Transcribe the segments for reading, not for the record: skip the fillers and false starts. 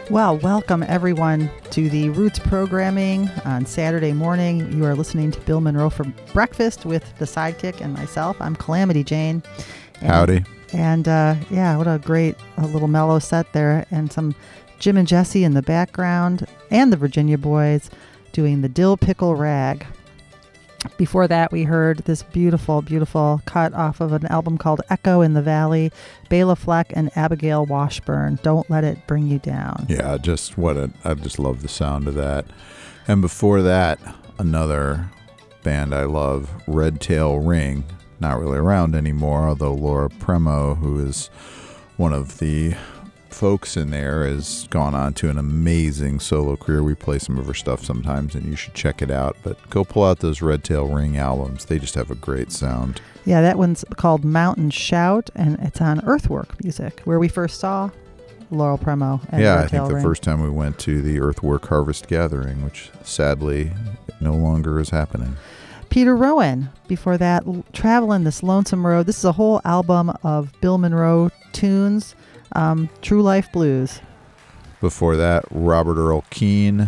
Well, welcome everyone to the Roots programming on Saturday morning. You are listening to Bill Monroe for Breakfast with the Sidekick and myself. I'm Calamity Jane. Howdy. And what a great little mellow set there. And some Jim and Jesse in the background and the Virginia Boys doing the Dill Pickle Rag. Before that, we heard this beautiful, beautiful cut off of an album called Echo in the Valley, Bela Fleck and Abigail Washburn, Don't Let It Bring You Down. Yeah, I just love the sound of that. And before that, another band I love, Red Tail Ring, not really around anymore, although Laura Premo, who is one of the folks in there, has gone on to an amazing solo career. We play some of her stuff sometimes, and you should check it out. But go pull out those Red Tail Ring albums. They just have a great sound. Yeah, that one's called Mountain Shout, and it's on Earthwork Music, where we first saw Laurel Premo. And yeah, Red I think Tail the Ring. first time we went to the Earthwork Harvest Gathering, which sadly no longer is happening. Peter Rowan. Before that, Traveling This Lonesome Road. This is a whole album of Bill Monroe tunes. True Life Blues. Before that, Robert Earl Keen,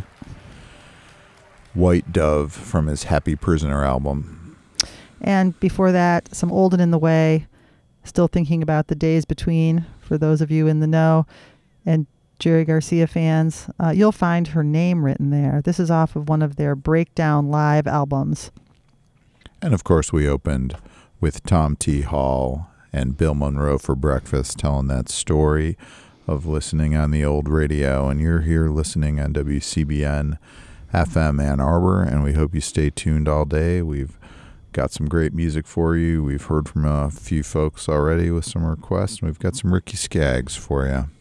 White Dove from his Happy Prisoner album. And before that, some Old and in the Way, Still Thinking About the Days Between, for those of you in the know. And Jerry Garcia fans, you'll find her name written there. This is off of one of their Breakdown Live albums. And of course, we opened with Tom T. Hall and Bill Monroe for Breakfast, telling that story of listening on the old radio. And you're here listening on WCBN FM Ann Arbor, and we hope you stay tuned all day. We've got some great music for you. We've heard from a few folks already with some requests, and we've got some Ricky Skaggs for you.